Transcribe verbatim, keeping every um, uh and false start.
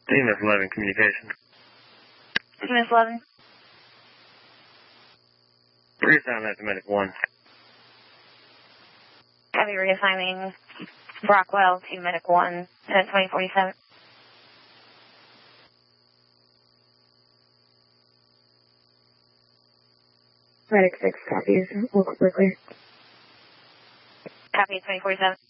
T M S eleven communication. T M S eleven. Reassign that to Medic one. Copy, reassigning Brockwell to Medic one at twenty forty-seven. Medic six copies. We're clear. Copy, twenty forty-seven.